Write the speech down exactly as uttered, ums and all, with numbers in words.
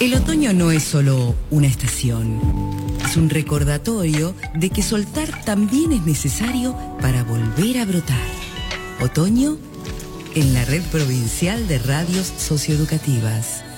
El otoño no es solo una estación, es un recordatorio de que soltar también es necesario para volver a brotar. Otoño en la Red Provincial de Radios Socioeducativas.